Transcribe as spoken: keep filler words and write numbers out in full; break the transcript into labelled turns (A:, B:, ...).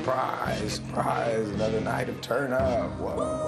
A: Surprise, surprise, another night of turn up. Whoa.